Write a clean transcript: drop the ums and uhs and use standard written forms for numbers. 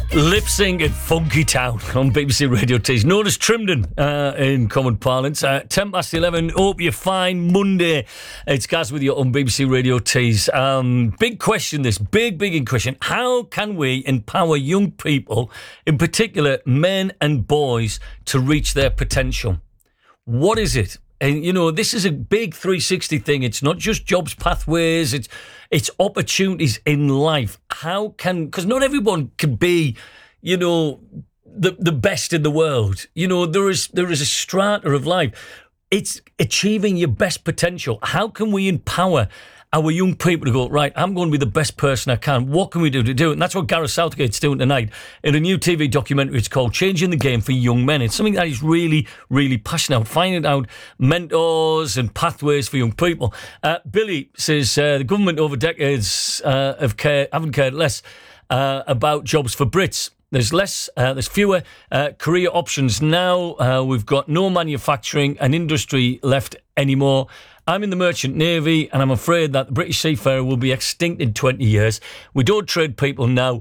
Lip Sync at Funky Town on BBC Radio Tees. Known as Trimden in common parlance. 11:10. Hope you're fine. Monday. It's Gaz with you on BBC Radio Tees. Big question this. Big question. How can we empower young people, in particular men and boys, to reach their potential? What is it? And, you know, this is a big 360 thing. It's not just jobs, pathways. It's opportunities in life. How can... Because not everyone can be, you know, the best in the world. You know, there is a strata of life. It's achieving your best potential. How can we empower our young people to go, right, I'm going to be the best person I can. What can we do to do it? And that's what Gareth Southgate's doing tonight in a new TV documentary. It's called Changing the Game for Young Men. It's something that he's really, really passionate about, finding out mentors and pathways for young people. Billy says the government over decades haven't cared less about jobs for Brits. There's fewer career options now. We've got no manufacturing and industry left anymore. I'm in the Merchant Navy and I'm afraid that the British seafarer will be extinct in 20 years. We don't trade people now.